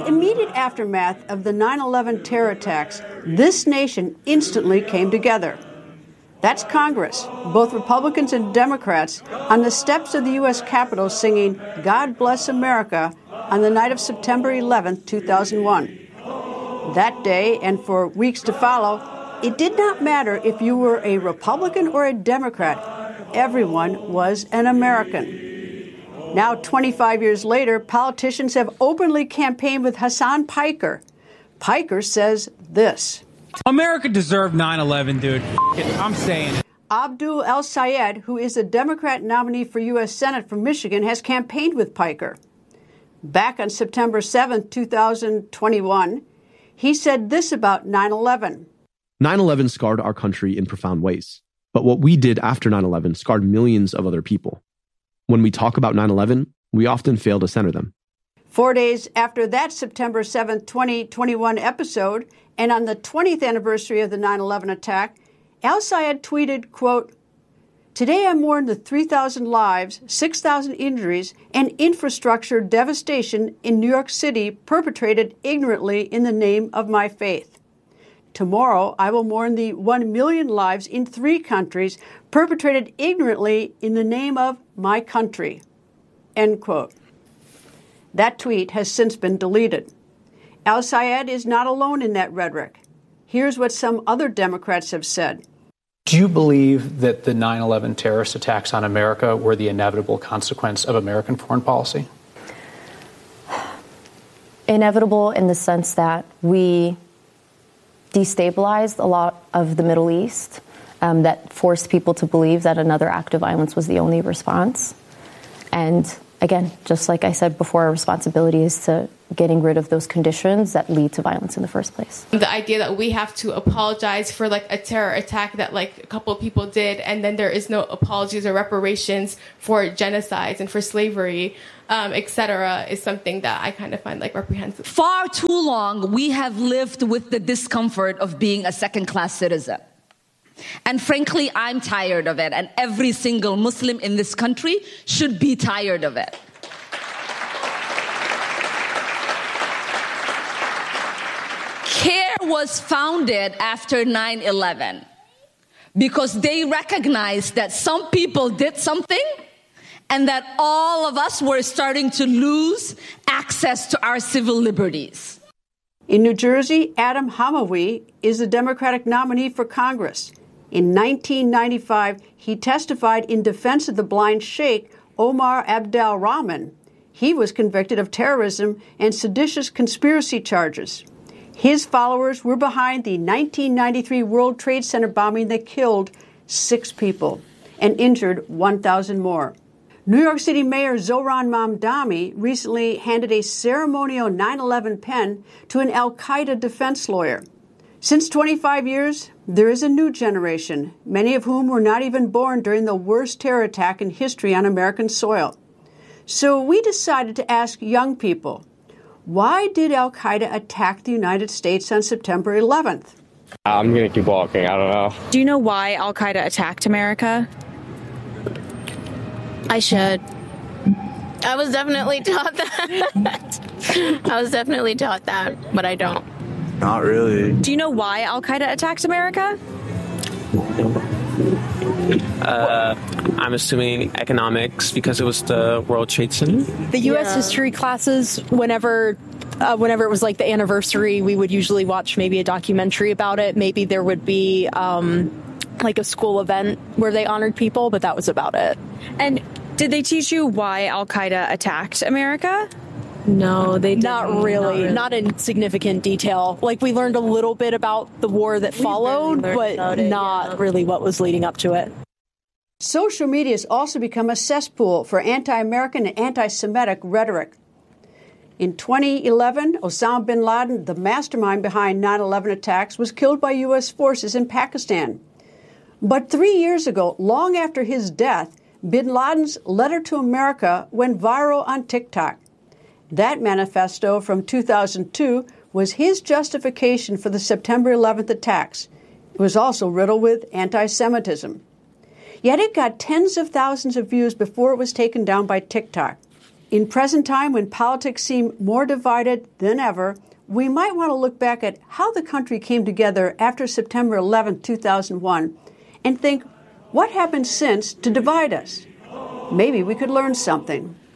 immediate aftermath of the 9/11 terror attacks, this nation instantly came together. That's Congress, both Republicans and Democrats, on the steps of the U.S. Capitol singing "God Bless America" on the night of September 11, 2001. That day, and for weeks to follow, it did not matter if you were a Republican or a Democrat. Everyone was an American. Now, 25 years later, politicians have openly campaigned with Hasan Piker. Piker says this: America deserved 9/11, dude. I'm saying it. Abdul El-Sayed, who is a Democrat nominee for U.S. Senate from Michigan, has campaigned with Piker. Back on September 7, 2021, he said this about 9/11. 9/11 scarred our country in profound ways. But what we did after 9/11 scarred millions of other people. When we talk about 9/11, we often fail to center them. 4 days after that September 7, 2021 episode, and on the 20th anniversary of the 9/11 attack, El-Sayed tweeted, quote, "Today I mourn the 3,000 lives, 6,000 injuries, and infrastructure devastation in New York City perpetrated ignorantly in the name of my faith. Tomorrow I will mourn the 1 million lives in 3 countries perpetrated ignorantly in the name of my country." End quote. That tweet has since been deleted. El-Sayed is not alone in that rhetoric. Here's what some other Democrats have said. Do you believe that the 9/11 terrorist attacks on America were the inevitable consequence of American foreign policy? Inevitable in the sense that we destabilized a lot of the Middle East, that forced people to believe that another act of violence was the only response. And again, just like I said before, our responsibility is to getting rid of those conditions that lead to violence in the first place. The idea that we have to apologize for like a terror attack that like a couple of people did, and then there is no apologies or reparations for genocides and for slavery, etc., is something that I kind of find like reprehensible. Far too long, we have lived with the discomfort of being a second-class citizen. And frankly, I'm tired of it, and every single Muslim in this country should be tired of it. CARE was founded after 9/11 because they recognized that some people did something and that all of us were starting to lose access to our civil liberties. In New Jersey, Adam Hamawi is a Democratic nominee for Congress. In 1995, he testified in defense of the blind sheikh Omar Abdel Rahman. He was convicted of terrorism and seditious conspiracy charges. His followers were behind the 1993 World Trade Center bombing that killed 6 people and injured 1,000 more. New York City Mayor Zohran Mamdani recently handed a ceremonial 9/11 pen to an al-Qaeda defense lawyer. Since 25 years, there is a new generation, many of whom were not even born during the worst terror attack in history on American soil. So we decided to ask young people, why did al-Qaeda attack the United States on September 11th? I'm going to keep walking. I don't know. Do you know why al-Qaeda attacked America? I should. I was definitely taught that. But I don't. Not really. Do you know why al-Qaeda attacked America? I'm assuming economics, because it was the World Trade Center. The U.S. history classes, whenever it was like the anniversary, we would usually watch maybe a documentary about it. Maybe there would be like a school event where they honored people, but that was about it. And did they teach you why al-Qaeda attacked America? No, they didn't. Not really. Not in significant detail. Like, we learned a little bit about the war that followed, but not really what was leading up to it. Social media has also become a cesspool for anti-American and anti-Semitic rhetoric. In 2011, Osama bin Laden, the mastermind behind 9/11 attacks, was killed by U.S. forces in Pakistan. But 3 years ago, long after his death, bin Laden's letter to America went viral on TikTok. That manifesto from 2002 was his justification for the September 11th attacks. It was also riddled with anti-Semitism. Yet it got tens of thousands of views before it was taken down by TikTok. In present time, when politics seem more divided than ever, we might want to look back at how the country came together after September 11, 2001, and think, what happened since to divide us? Maybe we could learn something.